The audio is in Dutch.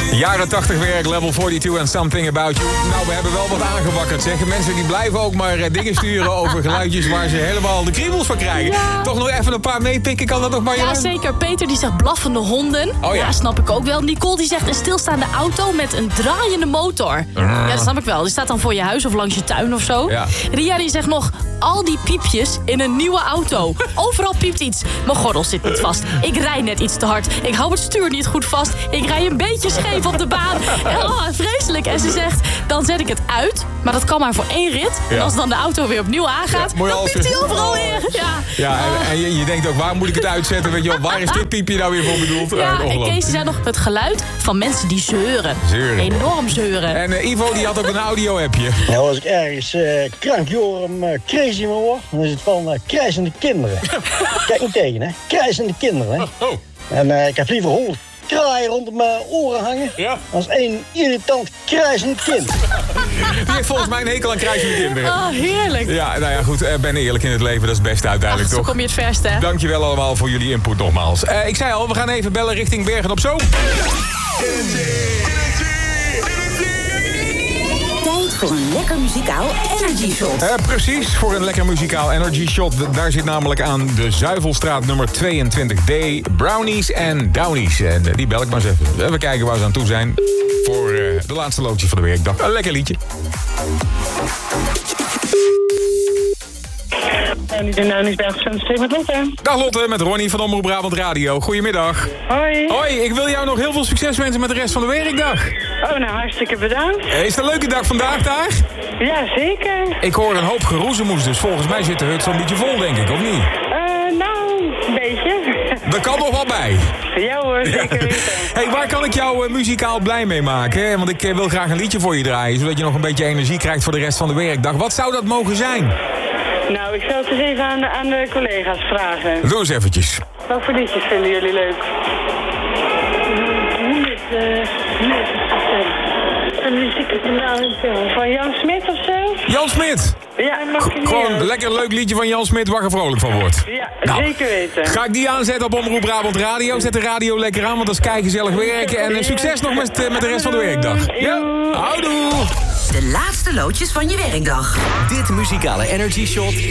Jaren 80 werk, Level 42 en Something About You. Nou, we hebben wel wat aangewakkerd, zeg. Mensen die blijven ook maar dingen sturen over geluidjes waar ze helemaal de kriebels van krijgen. Ja. Toch nog even een paar meepikken, kan dat nog maar? Ja, zeker. Peter die zegt blaffende honden. Oh ja. Ja, snap ik ook wel. Nicole die zegt een stilstaande auto met een draaiende motor. Ja, dat snap ik wel. Die staat dan voor je huis of langs je tuin of zo. Ja. Ria die zegt nog al die piepjes in een nieuwe auto. Overal piept iets. Mijn gordel zit niet vast. Ik rij net iets te hard. Ik hou het stuur niet goed vast. Ik rij een beetje scheef op de baan. Oh, vreselijk. En ze zegt, dan zet ik het uit. Maar dat kan maar voor 1 rit. Ja. En als dan de auto weer opnieuw aangaat, ja, dan piept hij overal weer. Ja, en je denkt ook, waar moet ik het uitzetten? Weet je wel, waar is dit piepje nou weer voor bedoeld? Ja, en Kees zei nog het geluid van mensen die zeuren. Enorm zeuren. En Ivo die had ook een audio-appje. Nou, als ik ergens krankjorum crazy mee word, dan is het van krijzende kinderen. Kijk niet tegen, hè. Krijzende kinderen, hè. Oh. En ik heb liever 100 kraaien rond mijn oren hangen... als 1 irritant krijzend kind. Die heeft volgens mij een hekel aan krijzende kinderen. Oh, heerlijk. Ja, nou ja, goed. Ben eerlijk in het leven, dat is het beste uiteindelijk, Zo toch? kom je het verst, hè. Dankjewel allemaal voor jullie input nogmaals. Ik zei al, we gaan even bellen richting Bergen op Zoom. Tijd voor een lekker muzikaal energy shot. Precies, voor een lekker muzikaal energy shot. Daar zit namelijk aan de Zuivelstraat nummer 22D... Brownies en Downies. En die bel ik maar eens even. Even kijken waar ze aan toe zijn. Voor de laatste loodje van de werkdag. Een lekker liedje. Brownies met Lotte. Dag Lotte, met Ronnie van Omroep Brabant Radio. Goedemiddag. Hoi. Hoi, ik wil jou nog heel veel succes wensen met de rest van de werkdag. Oh, nou, hartstikke bedankt. Is het een leuke dag vandaag daar? Ja, zeker. Ik hoor een hoop geroezemoes, dus volgens mij zit de hut zo'n beetje vol, denk ik, of niet? Nou, een beetje. Dat kan nog wel bij. Ja hoor, zeker weten. Hey, waar kan ik jou muzikaal blij mee maken? Hè? Want ik wil graag een liedje voor je draaien, zodat je nog een beetje energie krijgt voor de rest van de werkdag. Wat zou dat mogen zijn? Nou, ik zal het eens even aan de collega's vragen. Doe eens eventjes. Wat voor liedjes vinden jullie leuk? Van Jan Smit of zo? Jan Smit. Ja, Gewoon een lekker leuk liedje van Jan Smit waar je vrolijk van wordt. Ja, Nou, zeker weten. Ga ik die aanzetten op Omroep Brabant Radio. Zet de radio lekker aan, want dat is gezellig werken. En succes nog met de rest van de werkdag. Ja, houdoe. De laatste loodjes van je werkdag. Dit muzikale energy shot